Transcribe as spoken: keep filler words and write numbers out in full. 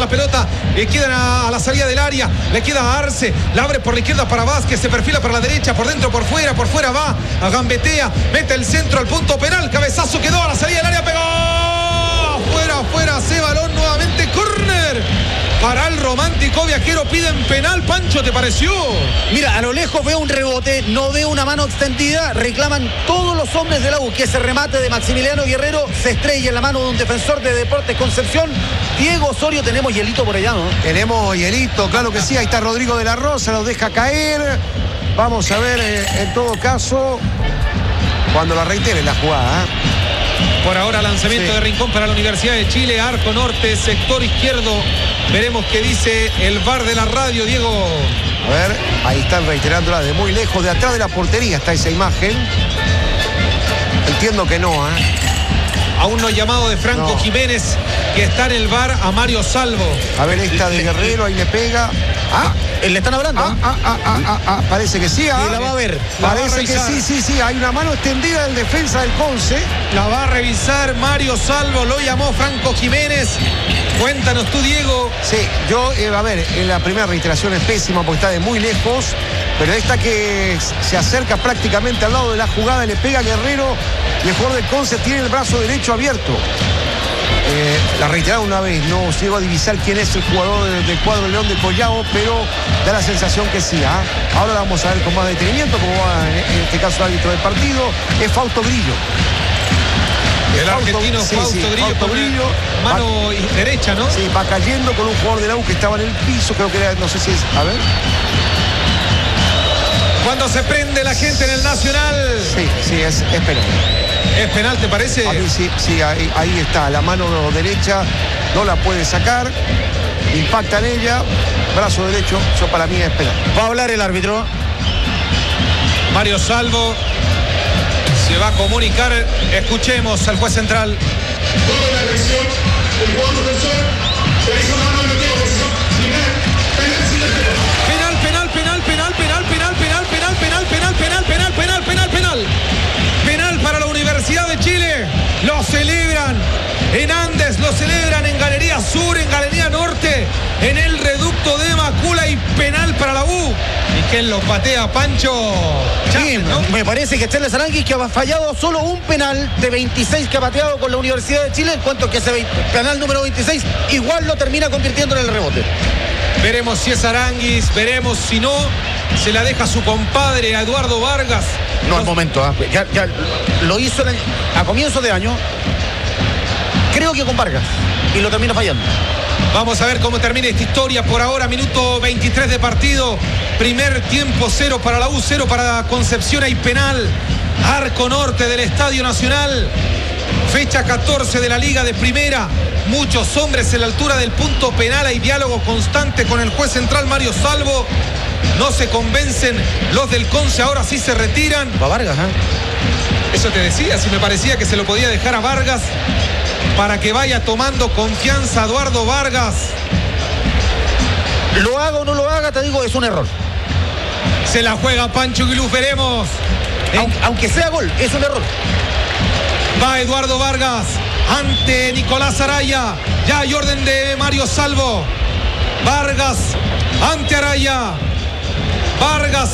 pelota, le quedan a, a la salida del área, le queda a Arce, la abre por la izquierda para Vázquez, se perfila para la derecha, por dentro, por fuera, por fuera va, a gambetea, mete el centro al punto penal, cabezazo quedó a la salida del área, pegó, afuera, afuera, hace balón nuevamente, córner. Para el romántico viajero piden penal. Pancho, ¿te pareció? Mira, a lo lejos veo un rebote, no veo una mano extendida. Reclaman todos los hombres de la U que ese remate de Maximiliano Guerrero se estrella en la mano de un defensor de Deportes Concepción. Diego Osorio, tenemos hielito por allá, ¿no? Tenemos hielito, claro que sí. Ahí está Rodrigo de la Rosa, los deja caer. Vamos a ver, eh, en todo caso, cuando la reitere la jugada, ¿eh? Por ahora lanzamiento sí. de Rincón para la Universidad de Chile, arco norte, sector izquierdo. Veremos qué dice el V A R de la radio, Diego. A ver, ahí están reiterándola de muy lejos, de atrás de la portería está esa imagen. Entiendo que no, ¿eh? Aún no hay llamado de Franco no. Jiménez, que está en el V A R, a Mario Salvo. A ver, esta de Guerrero, ahí le pega. Ah, ¿le están hablando? Ah, ah, ah, ah, ah, ah. Parece que sí. Ah. Y la va a ver. Parece va a que sí, sí, sí. Hay una mano extendida del defensa del Conce. La va a revisar Mario Salvo, lo llamó Franco Jiménez. Cuéntanos tú, Diego. Sí, yo, eh, a ver, en la primera reiteración es pésima porque está de muy lejos, pero esta que se acerca prácticamente al lado de la jugada, le pega a Guerrero y el jugador del Conce tiene el brazo derecho abierto. Eh, la reiterada una vez, no llego a divisar quién es el jugador del, del cuadro León de Collao, pero da la sensación que sí. ¿eh? Ahora la vamos a ver con más detenimiento, como va en, en este caso el árbitro del partido, es Fausto Grillo. El Fausto, argentino sí, Fausto, sí, Grillo, Fausto Grillo, mano va, derecha, ¿no? Sí, va cayendo con un jugador de la U que estaba en el piso, creo que era, no sé si es, a ver. Cuando se prende la gente en el Nacional. Sí, sí, es, es penal. ¿Es penal, te parece? A mí sí, sí, ahí, ahí está, la mano derecha, no la puede sacar, impacta en ella, brazo derecho, eso para mí es penal. Va a hablar el árbitro. Mario Salvo se va a comunicar, escuchemos al juez central. Toda la elección, el jugador defensor, se hizo mano en el tiempo, penal, penal, penal, penal, penal, penal, penal, penal, penal, penal, penal, penal, penal, penal, penal. Penal para la Universidad de Chile. Lo celebran en Andes, lo celebran en Galería Sur, en Galería Norte, en el reducto de Macula, y penal para la U. ¿Y quién lo patea, Pancho? Sí, ¿no? Me parece que Charles Aranguis, que ha fallado solo un penal de veintiséis que ha pateado con la Universidad de Chile, en cuanto que ese penal número veintiséis igual lo termina convirtiendo en el rebote. Veremos si es Aranguis, veremos si no, se la deja su compadre a Eduardo Vargas. No al momento, ¿eh? ya, ya lo hizo el, a comienzo de año, creo que con Vargas, y lo termina fallando. Vamos a ver cómo termina esta historia. Por ahora, minuto veintitrés de partido. Primer tiempo, cero para la U, cero para Concepción. Hay penal. Arco norte del Estadio Nacional. Fecha catorce de la Liga de Primera. Muchos hombres en la altura del punto penal. Hay diálogo constante con el juez central Mario Salvo. No se convencen los del Conce. Ahora sí se retiran. Va Vargas, ¿eh? Eso te decía, si me parecía que se lo podía dejar a Vargas para que vaya tomando confianza Eduardo Vargas. Lo haga o no lo haga, te digo, es un error. Se la juega Pancho Guiluz, veremos. Aunque, aunque sea gol, es un error. Va Eduardo Vargas ante Nicolás Araya. Ya hay orden de Mario Salvo. Vargas ante Araya. Vargas